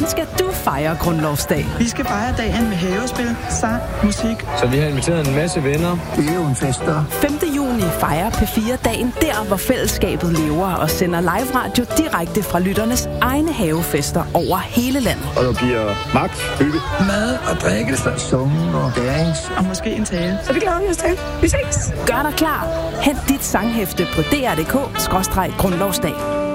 Hvordan skal du fejre grundlovsdag? Vi skal fejre dagen med havespil, sang, musik. Så vi har inviteret en masse venner. Det er jo en fest, der. 5. juni fejrer P4-dagen der, hvor fællesskabet lever og sender live radio direkte fra lytternes egne havefester over hele landet. Og der bliver magt, hygge, mad og drikke, sungen og dærings. Og måske en tale. Så vi glæder os til. Vi ses. Gør dig klar. Hent dit sanghæfte på dr.dk/grundlovsdag.